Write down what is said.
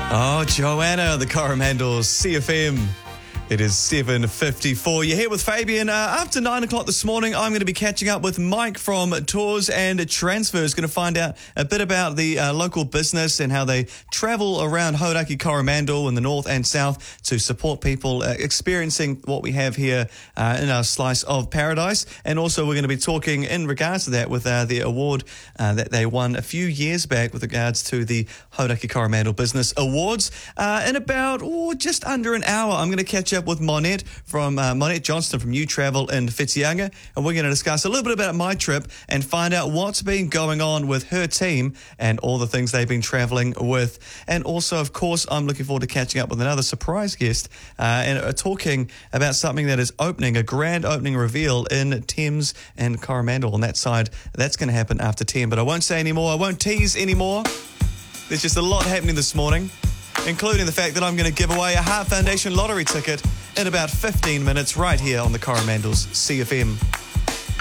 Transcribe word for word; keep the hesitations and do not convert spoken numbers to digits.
Oh, Joanna, the Coromandels, C F M. It is seven fifty-four. You're here with Fabian. Uh, after nine o'clock this morning, I'm going to be catching up with Mike from Tours and Transfers. Going to find out a bit about the uh, local business and how they travel around Hauraki Coromandel in the north and south to support people uh, experiencing what we have here uh, in our slice of paradise. And also we're going to be talking in regards to that with uh, the award uh, that they won a few years back with regards to the Hauraki Coromandel Business Awards. Uh, in about oh, just under an hour, I'm going to catch up with Monette from uh, Monette Johnston from You Travel in Whitianga, and we're going to discuss a little bit about my trip and find out what's been going on with her team and all the things they've been traveling with. And also, of course, I'm looking forward to catching up with another surprise guest uh, and uh, talking about something that is opening, a grand opening reveal in Thames and Coromandel on that side. That's going to happen after ten, but I won't say any more. I won't tease anymore. There's just a lot happening this morning, including the fact that I'm going to give away a Heart Foundation lottery ticket in about fifteen minutes right here on the Coromandel's C F M.